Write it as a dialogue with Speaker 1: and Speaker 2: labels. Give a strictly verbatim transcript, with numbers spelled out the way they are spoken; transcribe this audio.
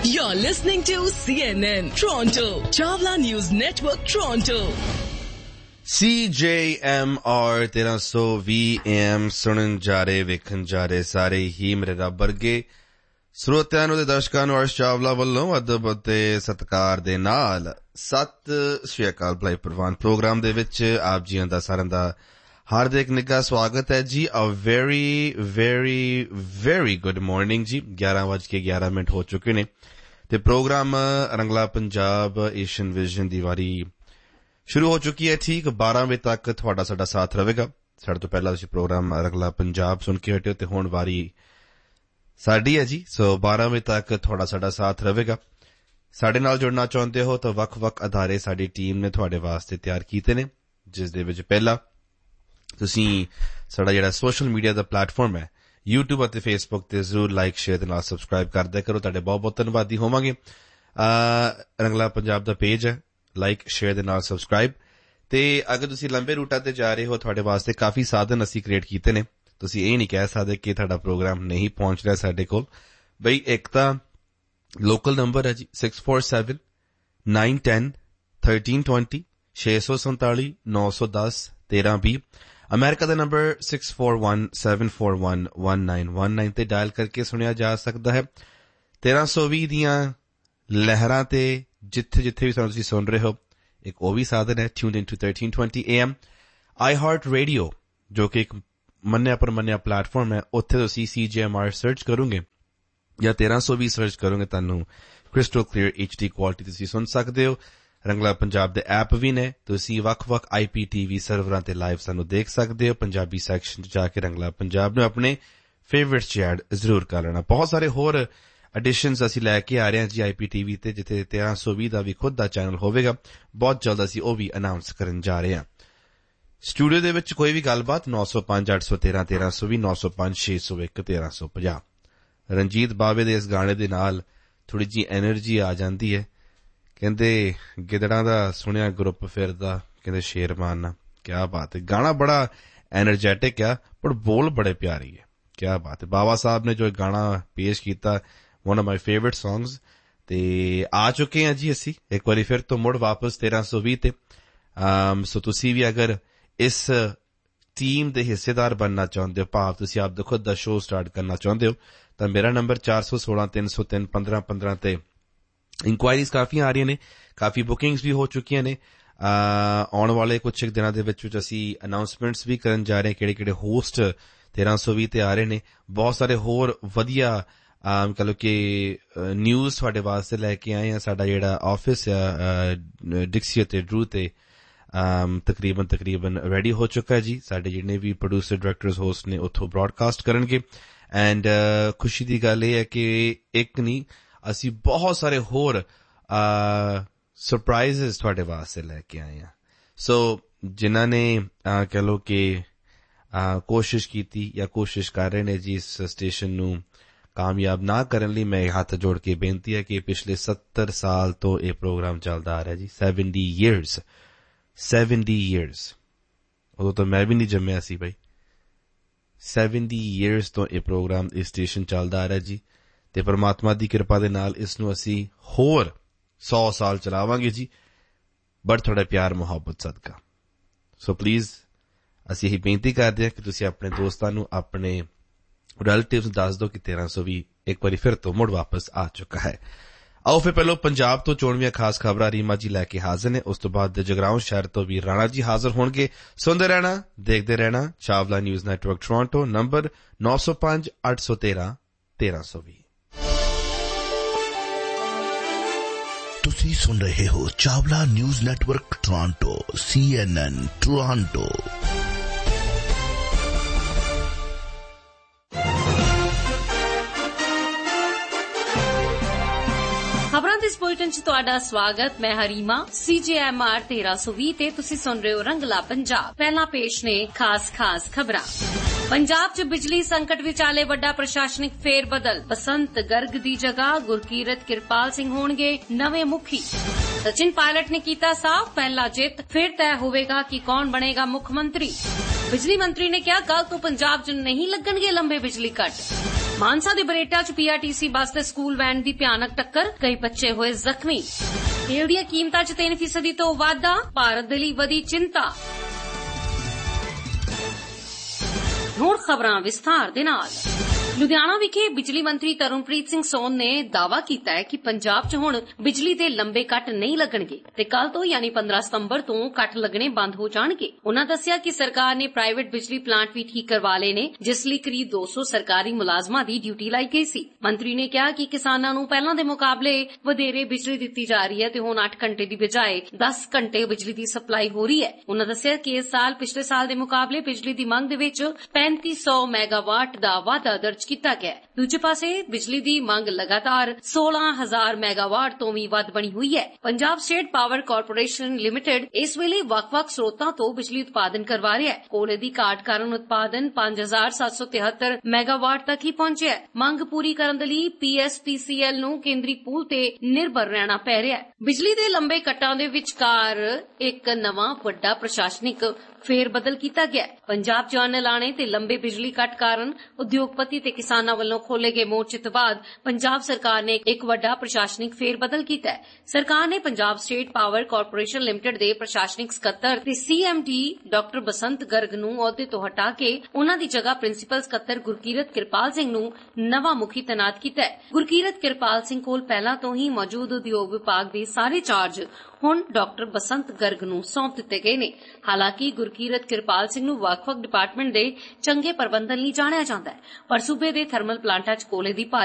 Speaker 1: You're listening to C N N Toronto, Chawla News Network Toronto.
Speaker 2: C J M R तेरह सौ ਵੀਹ A M ਸੁਣਨ ਜਾ ਰਹੇ ਵੇਖਣ ਜਾ ਰਹੇ ਸਾਰੇ ਹੀ ਮੇਰੇ ਰੱਬ ਵਰਗੇ ਸਰੋਤਿਆਂ ਨੂੰ ਤੇ ਦਰਸ਼ਕਾਂ ਨੂੰ ਅਰਸ਼ ਚਾਵਲਾ ਵੱਲੋਂ ਅਦਬ ਅਤੇ ਸਤਿਕਾਰ ਦੇ ਨਾਲ ਸਤਿ ਸ਼੍ਰੀ ਅਕਾਲ ਭਲਾਈ ਪ੍ਰਵਾਨ ਪ੍ਰੋਗਰਾਮ ਦੇ ਵਿੱਚ ਆਪ ਜੀਆਂ ਦਾ ਸਾਰਿਆਂ ਦਾ ਹਾਰਦਿਕ ਨਿੱਘਾ ਸਵਾਗਤ ਹੈ ਜੀ। A very very very good morning ਜੀ। ਗਿਆਰਾਂ ਵੱਜ ਕੇ ਗਿਆਰਾਂ ਮਿੰਟ ਹੋ ਚੁੱਕੇ ਨੇ ਤੇ ਪ੍ਰੋਗਰਾਮ ਰੰਗਲਾ ਪੰਜਾਬ ਏਸ਼ੀਅਨ ਵਿਜ਼ਨ ਦੀ ਵਾਰੀ ਸ਼ੁਰੂ ਹੋ ਚੁੱਕੀ ਹੈ। ਠੀਕ ਬਾਰਾਂ ਵਜੇ ਤੱਕ ਤੁਹਾਡਾ ਸਾਡਾ ਸਾਥ ਰਹੇਗਾ। ਸਾਡੇ ਤੋਂ ਪਹਿਲਾਂ ਤੁਸੀਂ ਪ੍ਰੋਗਰਾਮ ਰੰਗਲਾ ਪੰਜਾਬ ਸੁਣ ਕੇ ਹਟੇ ਹੋ ਤੇ ਹੁਣ ਵਾਰੀ ਸਾਡੀ ਹੈ ਜੀ। ਸੋ ਬਾਰਾਂ ਵਜੇ ਤੱਕ ਤੁਹਾਡਾ ਸਾਡਾ ਸਾਥ ਰਹੇਗਾ। ਸਾਡੇ ਨਾਲ ਜੁੜਨਾ ਚਾਹੁੰਦੇ ਹੋ ਤਾਂ ਵੱਖ-ਵੱਖ ਅਦਾਰੇ ਸਾਡੀ ਟੀਮ ਨੇ ਤੁਹਾਡੇ ਵਾਸਤੇ ਤਿਆਰ ਕੀਤੇ ਨੇ, ਜਿਸ ਦੇ ਵਿੱਚ ਪਹਿਲਾ ਤੁਸੀਂ ਸਾਡਾ ਜਿਹੜਾ ਸੋਸ਼ਲ ਮੀਡੀਆ ਦਾ ਪਲੇਟਫਾਰਮ ਹੈ YouTube ਅਤੇ Facebook ਤੇ ਜ਼ਰੂਰ ਲਾਈਕ ਸ਼ੇਅਰ ਦੇ ਨਾਲ ਸਬਸਕ੍ਰਾਈਬ ਕਰਦਿਆ ਕਰੋ। ਤੁਹਾਡੇ ਬਹੁਤ ਬਹੁਤ ਧੰਨਵਾਦੀ ਹੋਵਾਂਗੇ। ਰੰਗਲਾ ਪੰਜਾਬ ਦਾ ਪੇਜ ਹੈ, ਲਾਈਕ ਸ਼ੇਅਰ ਦੇ ਨਾਲ ਸਬਸਕ੍ਰਾਈਬ। ਤੇ ਅਗਰ ਤੁਸੀਂ ਲੰਬੇ ਰੂਟਾਂ ਤੇ ਜਾ ਰਹੇ ਹੋ ਤੁਹਾਡੇ ਵਾਸਤੇ ਕਾਫੀ ਸਾਧਨ ਅਸੀਂ ਕ੍ਰੀਏਟ ਕੀਤੇ ਨੇ। ਤੁਸੀਂ ਇਹ ਨਹੀਂ ਕਹਿ ਸਕਦੇ ਕਿ ਤੁਹਾਡਾ ਪ੍ਰੋਗਰਾਮ ਨਹੀਂ ਪਹੁੰਚ ਰਿਹਾ ਸਾਡੇ ਕੋਲ। ਬਈ ਇੱਕ ਤਾਂ ਲੋਕਲ ਨੰਬਰ ਹੈ G six four seven nine ten thirteen twenty ਛੇ ਸੌ ਸੰਤਾਲੀ ਨੌ ਸੌ ਦਸ ਤੇਰਾਂ ਵੀਹ। ਅਮਰੀਕਾ ਦਾ number six four one seven four one one nine one nine ਤੇ ਡਾਇਲ ਕਰਕੇ ਸੁਣਿਆ ਜਾ ਸਕਦਾ ਹੈ। ਤੇਰਾਂ ਸੌ ਵੀਹ ਦੀਆਂ ਲਹਿਰਾਂ ਤੇ ਜਿੱਥੇ ਜਿੱਥੇ ਵੀ ਸਾਨੂੰ ਤੁਸੀਂ ਸੁਣ ਰਹੇ ਹੋ ਇੱਕ ਉਹ ਵੀ ਸਾਧਨ ਹੈ tuned in to thirteen twenty A M। I heart radio ਜੋ ਕਿ ਇੱਕ ਮੰਨਿਆ ਪਰਮੰਨਿਆ ਪਲੇਟਫਾਰਮ ਹੈ, ਉੱਥੇ ਤੁਸੀਂ C J M R search ਕਰੋਗੇ ਜਾਂ ਤੇਰਾਂ ਸੌ ਵੀਹ ਸਰਚ ਕਰੋਗੇ ਤੁਹਾਨੂੰ crystal clear H D quality ਤੁਸੀਂ ਸੁਣ ਸਕਦੇ ਹੋ। ਰੰਗਲਾ ਪੰਜਾਬ ਦੇ ਐਪ ਵੀ ਨੇ, ਤੁਸੀਂ ਵੱਖ-ਵੱਖ I P T V ਸਰਵਰਾਂ ਤੇ ਲਾਈਵ ਸਾਨੂੰ ਦੇਖ ਸਕਦੇ ਹੋ। ਪੰਜਾਬੀ ਸੈਕਸ਼ਨ ਚ ਜਾ ਕੇ ਰੰਗਲਾ ਪੰਜਾਬ ਨੂੰ ਆਪਣੇ ਫੇਵਰਿਟਸ ਚ ਐਡ ਜ਼ਰੂਰ ਕਰ ਲੈਣਾ। ਬਹੁਤ ਸਾਰੇ ਹੋਰ ਐਡੀਸ਼ਨਸ ਅਸੀਂ ਲੈ ਕੇ ਆ ਰਹੇ ਹਾਂ ਜੀ I P T V ਤੇ, ਜਿੱਥੇ ਤੇਰਾਂ ਸੌ ਵੀਹ ਦਾ ਵੀ ਖੁਦ ਦਾ ਚੈਨਲ ਹੋਵੇਗਾ। ਬਹੁਤ ਜਲਦ ਅਸੀਂ ਉਹ ਵੀ ਅਨਾਉਂਸ ਕਰਨ ਜਾ ਰਹੇ ਹਾਂ। ਸਟੂਡੀਓ ਦੇ ਵਿੱਚ ਕੋਈ ਵੀ ਗੱਲਬਾਤ ਨੌ ਸੌ ਪੰਜ ਅੱਠ ਸੌ ਤੇਰਾਂ ਤੇਰਾਂ ਸੌ ਵੀਹ ਨੌ ਸੌ ਪੰਜ ਛੇ ਸੌ ਇੱਕ ਤੇਰਾਂ ਸੌ ਪੰਜਾਹ। ਰਣਜੀਤ ਬਾਵੇ ਦੇ ਇਸ ਗਾਣੇ ਦੇ ਨਾਲ ਥੋੜੀ ਜਿਹੀ ਐਨਰਜੀ ਆ ਜਾਂਦੀ ਹੈ। ਕਹਿੰਦੇ ਗਿੱਦੜਾਂ ਦਾ ਸੁਣਿਆ ਗਰੁੱਪ ਫਿਰਦਾ, ਕਹਿੰਦੇ ਸ਼ੇਰ ਮਾਰਨਾ। ਕਿਆ ਬਾਤ ਹੈ, ਗਾਣਾ ਬੜਾ ਐਨਰਜੈਟਿਕ ਆ ਪਰ ਬੋਲ ਬੜੇ ਪਿਆਰੀ ਹੈ। ਕਿਆ ਬਾਤ ਹੈ। ਬਾਬਾ ਸਾਹਿਬ ਨੇ ਜੋ ਗਾਣਾ ਪੇਸ਼ ਕੀਤਾ, one of my favourite songs. ਤੇ ਆ ਚੁੱਕੇ ਹਾਂ ਜੀ ਅਸੀਂ ਇੱਕ ਵਾਰੀ ਫਿਰ ਤੋਂ ਮੁੜ ਵਾਪਸ ਤੇਰਾਂ ਸੌ ਵੀਹ ਤੇ। ਸੋ ਤੁਸੀਂ ਵੀ ਅਗਰ ਇਸ ਟੀਮ ਦੇ ਹਿੱਸੇਦਾਰ ਬਣਨਾ ਚਾਹੁੰਦੇ ਹੋ, ਭਾਵ ਤੁਸੀਂ ਆਪ ਦਾ ਖੁਦ ਦਾ ਸ਼ੋਅ ਸਟਾਰਟ ਕਰਨਾ ਚਾਹੁੰਦੇ ਹੋ, ਤਾਂ ਮੇਰਾ ਨੰਬਰ ਚਾਰ ਸੌ ਸੋਲਾਂ ਤਿੰਨ ਸੌ ਤਿੰਨ ਪੰਦਰਾਂ ਪੰਦਰਾਂ ਤੇ ਇਨਕੁਆਇਰੀਜ਼ ਕਾਫੀ ਆ ਰਹੀਆਂ ਨੇ, ਕਾਫੀ ਬੁਕਿੰਗਸ ਵੀ ਹੋ ਚੁੱਕੀਆਂ ਨੇ। ਆਉਣ ਵਾਲੇ ਕੁਝ ਇੱਕ ਦਿਨਾਂ ਦੇ ਵਿੱਚ ਵਿੱਚ ਅਸੀਂ ਅਨਾਉਂਸਮੈਂਟਸ ਵੀ ਕਰਨ ਜਾ ਰਹੇ ਹਾਂ ਕਿਹੜੇ ਕਿਹੜੇ ਹੋਸਟ ਤੇਰਾਂ ਸੌ ਵੀਹ ਤੇ ਆ ਰਹੇ ਨੇ। ਬਹੁਤ ਸਾਰੇ ਹੋਰ ਵਧੀਆ ਕਹ ਲਓ ਕਿ ਨਿਊਜ਼ ਤੁਹਾਡੇ ਵਾਸਤੇ ਲੈ ਕੇ ਆਏ ਆ। ਸਾਡਾ ਜਿਹੜਾ ਆਫਿਸ ਆ ਡਿਕਸੀ ਅਤੇ ਡਰੂ ਤੇ ਤਕਰੀਬਨ ਤਕਰੀਬਨ ਰੈਡੀ ਹੋ ਚੁੱਕਾ ਹੈ ਜੀ। ਸਾਡੇ ਜਿੰਨੇ ਵੀ ਪ੍ਰੋਡਿਊਸਰ ਡਾਇਰੈਕਟਰਸ ਹੋਸਟ ਨੇ ਉੱਥੋਂ ਬ੍ਰੌਡਕਾਸਟ ਕਰਨਗੇ। ਐਂਡ ਖੁਸ਼ੀ ਦੀ ਗੱਲ ਇਹ ਹੈ ਕਿ ਇੱਕ ਨਹੀਂ ਅਸੀਂ ਬਹੁਤ ਸਾਰੇ ਹੋਰ ਸਰਪ੍ਰਾਈਜ਼ਸ ਤੁਹਾਡੇ ਵਾਸਤੇ ਲੈ ਕੇ ਆਏ ਹਾਂ। ਸੋ ਜਿਨ੍ਹਾਂ ਨੇ ਕਹਿ ਲਓ ਕਿ ਕੋਸ਼ਿਸ਼ ਕੀਤੀ ਜਾਂ ਕੋਸ਼ਿਸ਼ ਕਰ ਰਹੇ ਨੇ ਜੀ ਇਸ ਸਟੇਸ਼ਨ ਨੂੰ ਕਾਮਯਾਬ ਨਾ ਕਰਨ ਲਈ, ਮੈਂ ਹੱਥ ਜੋੜ ਕੇ ਬੇਨਤੀ ਹੈ ਕਿ ਪਿਛਲੇ ਸੱਤਰ ਸਾਲ ਤੋਂ ਇਹ ਪ੍ਰੋਗਰਾਮ ਚੱਲਦਾ ਆ ਰਿਹਾ ਜੀ। ਸੈਵਨਟੀ ਈਅਰਸ ਸੈਵਨਟੀ ਈਅਰਸ ਉਦੋਂ ਤਾਂ ਮੈਂ ਵੀ ਨਹੀਂ ਜੰਮਿਆ ਸੀ ਬਈ। ਸੈਵਨਟੀ ਈਅਰਸ ਤੋਂ ਇਹ ਪ੍ਰੋਗਰਾਮ ਇਸ ਸਟੇਸ਼ਨ ਚੱਲਦਾ ਆ ਰਿਹਾ ਜੀ। ਤੇ ਪਰਮਾਤਮਾ ਦੀ ਕਿਰਪਾ ਦੇ ਨਾਲ ਇਸ ਨੂੰ ਅਸੀਂ ਹੋਰ ਸੌ ਸਾਲ ਚਲਾਵਾਂਗੇ ਜੀ, ਬੜਾ ਥੋੜਾ ਪਿਆਰ ਮੁਹੱਬਤ ਸਦਕਾ। ਸੋ ਪਲੀਜ਼ ਅਸੀਂ ਇਹ ਬੇਨਤੀ ਕਰਦੇ ਹਾਂ ਕਿ ਤੁਸੀਂ ਆਪਣੇ ਦੋਸਤਾਂ ਨੂੰ, ਆਪਣੇ ਰਿਲੇਟਿਵਸ ਦੱਸ ਦਿਓ ਕਿ ਤੇਰਾਂ ਸੌ ਵੀਹ ਇੱਕ ਵਾਰੀ ਫਿਰ ਤੋਂ ਮੁੜ ਵਾਪਸ ਆ ਚੁੱਕਾ ਹੈ। ਆਓ ਫਿਰ ਪਹਿਲਾਂ ਪੰਜਾਬ ਤੋਂ ਚੋਣਵੀਆਂ ਖਾਸ ਖਬਰਾਂ ਰੀਮਾ ਜੀ ਲੈ ਕੇ ਹਾਜ਼ਰ ਨੇ। ਉਸ ਤੋਂ ਬਾਅਦ ਜਗਰਾਉਂ ਸ਼ਹਿਰ ਤੋਂ ਵੀ ਰਾਣਾ ਜੀ ਹਾਜ਼ਰ ਹੋਣਗੇ। ਸੁਣਦੇ ਰਹਿਣਾ, ਦੇਖਦੇ ਰਹਿਣਾ Chawla news network Toronto, number ਨੌ ਸੌ ਪੰਜ ਅੱਠ ਸੌ ਤੇਰਾਂ ਤੇਰਾਂ ਸੌ ਵੀਹ।
Speaker 3: ਤੁਸੀਂ ਸੁਣ ਰਹੇ ਹੋ Chawla news network Toronto, C N N Toronto.
Speaker 4: ਖਬਰਾਂ ਦੇ ਇਸ ਬੁਲੇਟਿਨ ਚ ਤੁਹਾਡਾ ਸਵਾਗਤ। ਮੈਂ ਹਰੀਮਾ। C J M R ਤੇਰਾਂ ਸੌ ਵੀਹ ਤੇ ਤੁਸੀਂ ਸੁਣ ਰਹੇ ਹੋ ਰੰਗਲਾ ਪੰਜਾਬ। ਪਹਿਲਾਂ ਪੇਸ਼ ਨੇ ਖਾਸ ਖਾਸ ਖਬਰਾਂ। ਪੰਜਾਬ ਚ ਬਿਜਲੀ ਸੰਕਟ ਵਿਚਾਲੇ ਵੱਡਾ ਪ੍ਰਸ਼ਾਸਨਿਕ ਫੇਰ ਬਦਲ। ਬਸੰਤ ਗਰਗ ਦੀ ਜਗ੍ਹਾ ਗੁਰਕੀਰਤ ਕਿਰਪਾਲ ਸਿੰਘ ਹੋਣਗੇ ਨਵੇਂ ਮੁਖੀ। ਸਚਿਨ ਪਾਇਲਟ ਨੇ ਕੀਤਾ ਸਾਫ਼, ਪਹਿਲਾ ਜਿੱਤ ਫਿਰ ਤੈਅ ਹੋਵੇਗਾ ਕਿ ਕੌਣ ਬਣੇਗਾ ਮੁੱਖ ਮੰਤਰੀ। ਬਿਜਲੀ ਮੰਤਰੀ ਨੇ ਕਿਹਾ ਕੱਲ ਤੋਂ ਪੰਜਾਬ ਚ ਨਹੀਂ ਲੱਗਣਗੇ ਲੰਬੇ ਬਿਜਲੀ ਕੱਟ। ਮਾਨਸਾ ਦੇ ਬਰੇਟਾ 'ਚ ਪੀਆਰਟੀਸੀ ਬੱਸ ਤੇ ਸਕੂਲ ਵੈਨ ਦੀ ਭਿਆਨਕ ਟੱਕਰ, ਕਈ ਬੱਚੇ ਹੋਏ ਜ਼ਖਮੀ। ਤੇਲ ਦੀਆਂ ਕੀਮਤਾਂ 'ਚ ਤਿੰਨ ਫੀਸਦੀ ਤੋਂ ਵਾਧਾ, ਭਾਰਤ ਦੇ ਲਈ ਵਧੀ ਚਿੰਤਾ। ਹੁਣ ਖਬਰਾਂ ਵਿਸਥਾਰ ਦੇ ਨਾਲ। ਲੁਧਿਆਣਾ ਵਿਖੇ ਬਿਜਲੀ ਮੰਤਰੀ ਤਰੁਣਪ੍ਰੀਤ ਸਿੰਘ ਸੋਨ ਨੇ ਦਾਅਵਾ ਕੀਤਾ ਹੈ ਕਿ ਪੰਜਾਬ 'ਚ ਹੁਣ ਬਿਜਲੀ ਦੇ ਲੰਬੇ ਕੱਟ ਨਹੀਂ ਲੱਗਣਗੇ ਤੇ ਕੱਲ ਤੋਂ ਯਾਨੀ ਪੰਦਰਾਂ ਸਤੰਬਰ ਤੋਂ ਕੱਟ ਲੱਗਣੇ ਬੰਦ ਹੋ ਜਾਣਗੇ। ਉਨ੍ਹਾਂ ਦੱਸਿਆ ਕਿ ਸਰਕਾਰ ਨੇ ਪ੍ਰਾਈਵੇਟ ਬਿਜਲੀ ਪਲਾਂਟ ਵੀ ਠੀਕ ਕਰਵਾ ਲਏ ਨੇ, ਜਿਸ ਲਈ ਕਰੀਬ ਦੋ ਸੌ ਸਰਕਾਰੀ ਮੁਲਾਜ਼ਮਾਂ ਦੀ ਡਿਊਟੀ ਲਾਈ ਗਈ ਸੀ। ਮੰਤਰੀ ਨੇ ਕਿਹਾ ਕਿ ਕਿਸਾਨਾਂ ਨੂੰ ਪਹਿਲਾਂ ਦੇ ਮੁਕਾਬਲੇ ਵਧੇਰੇ ਬਿਜਲੀ ਦਿੱਤੀ ਜਾ ਰਹੀ ਹੈ ਤੇ ਹੁਣ ਅੱਠ ਘੰਟੇ ਦੀ ਬਜਾਏ ਦਸ ਘੰਟੇ ਬਿਜਲੀ ਦੀ ਸਪਲਾਈ ਹੋ ਰਹੀ ਹੈ। ਉਨ੍ਹਾਂ ਦੱਸਿਆ ਕਿ ਇਸ ਸਾਲ ਪਿਛਲੇ ਸਾਲ ਦੇ ਮੁਕਾਬਲੇ ਬਿਜਲੀ ਦੀ ਮੰਗ ਦੇ ਵਿੱਚ ਪੈਂਤੀ ਸੌ ਮੈਗਾਵਾਟ ਦਾ ਵਾਧਾ ਦਰਜ ਕੀਤਾ ਗਿਆ। ਦੂਜੇ ਪਾਸੇ ਬਿਜਲੀ ਦੀ ਮੰਗ ਲਗਾਤਾਰ ਸੋਲਾਂ ਹਜ਼ਾਰ ਮੈਗਾਵਾਟ ਤੋਂ ਵੀ ਵੱਧ ਬਣੀ ਹੋਈ ਹੈ। Punjab state power corporation limited ਇਸ ਵੇਲੇ ਵੱਖ-ਵੱਖ ਸਰੋਤਾਂ ਤੋਂ ਬਿਜਲੀ ਉਤਪਾਦਨ ਕਰਵਾ ਰਿਹਾ ਹੈ। ਕੋਲੇ ਦੀ ਘਾਟ ਕਾਰਨ ਉਤਪਾਦਨ ਪੰਜ ਹਜ਼ਾਰ ਸੱਤ ਸੌ ਤਿਹੱਤਰ ਮੈਗਾਵਾਟ ਤੱਕ ਹੀ ਪਹੁੰਚਿਆ ਹੈ। ਮੰਗ ਪੂਰੀ ਕਰਨ ਦੇ ਲਈ ਪੀਐਸਪੀਸੀਐਲ ਨੂੰ ਕੇਂਦਰੀ ਪੂਲ ਤੇ ਨਿਰਭਰ ਰਹਿਣਾ ਪੈ ਰਿਹਾ ਹੈ। ਬਿਜਲੀ ਦੇ ਲੰਬੇ ਕੱਟਾਂ ਦੇ ਵਿਚਕਾਰ ਇੱਕ ਨਵਾਂ ਵੱਡਾ ਪ੍ਰਸ਼ਾਸਨਿਕ ਫੇਰ ਬਦਲ ਕੀਤਾ ਗਿਆ। ਪੰਜਾਬ 'ਚ ਅੰਨ ਲਾਣੇ ਤੇ ਲੰਬੇ ਬਿਜਲੀ ਕੱਟ ਕਾਰਨ ਉਦਯੋਗਪਤੀ ਤੇ ਕਿਸਾਨਾਂ ਵੱਲੋਂ ਖੋਲੇ ਗਏ ਮੋਰਚੇ ਤੋਂ ਬਾਅਦ ਪੰਜਾਬ ਸਰਕਾਰ ਨੇ ਇੱਕ ਵੱਡਾ ਪ੍ਰਸ਼ਾਸਨਿਕ ਫੇਰ ਬਦਲ ਕੀਤਾ ਹੈ। ਸਰਕਾਰ ਨੇ Punjab state power corporation limited ਦੇ ਪ੍ਰਸ਼ਾਸਨਿਕ ਸਕੱਤਰ ਤੇ ਸੀਐਮਡੀ ਡਾਕਟਰ ਬਸੰਤ ਗਰਗ ਨੂੰ ਅਹੁਦੇ ਤੋਂ ਹਟਾ ਕੇ ਉਨ੍ਹਾਂ ਦੀ ਜਗ੍ਹਾ ਪ੍ਰਿੰਸੀਪਲ ਸਕੱਤਰ ਗੁਰਕੀਰਤ ਕਿਰਪਾਲ ਸਿੰਘ ਨੂੰ ਨਵਾਂ ਮੁਖੀ ਤੈਨਾਤ ਕੀਤਾ ਹੈ। ਗੁਰਕੀਰਤ ਕਿਰਪਾਲ ਸਿੰਘ ਕੋਲ ਪਹਿਲਾਂ ਤੋਂ ਹੀ ਮੌਜੂਦ ਉਦਯੋਗ ਵਿਭਾਗ ਦੇ ਸਾਰੇ ਚਾਰਜ ਹੁਣ ਡਾਕਟਰ ਬਸੰਤ ਗਰਗ ਨੂੰ ਸੌਂਪ ਦਿੱਤੇ ਗਏ ਨੇ। ਹਾਲਾਂਕਿ ਗੁਰਕੀਰਤ ਕਿਰਪਾਲ ਸਿੰਘ ਨੂੰ ਵੱਖ-ਵੱਖ ਡਿਪਾਰਟਮੈਂਟ ਦੇ ਚੰਗੇ ਪ੍ਰਬੰਧਨ ਲਈ ਜਾਣਿਆ ਜਾਂਦਾ ਹੈ, ਪਰ ਸੂਬੇ ਦੇ ਥਰਮਲ ਪਲਾਂਟਾਂ 'ਚ ਕੋਲੇ ਦੀ ਭਾਰੀ